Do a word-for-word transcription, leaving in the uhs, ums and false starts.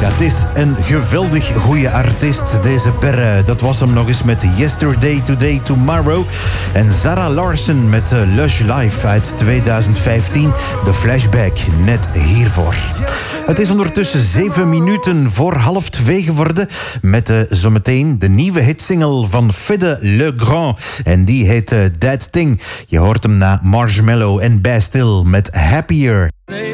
Ja, het is een geweldig goede artiest, deze Perre. Dat was hem nog eens met Yesterday, Today, Tomorrow. En Zara Larsson met uh, Lush Life uit tweeduizend vijftien. De flashback net hiervoor. Het is ondertussen zeven minuten voor half twee geworden. Met uh, zometeen de nieuwe hitsingle van Fede Le Grand. En die heet uh, That Thing. Je hoort hem na Marshmello en Bastille met Happier.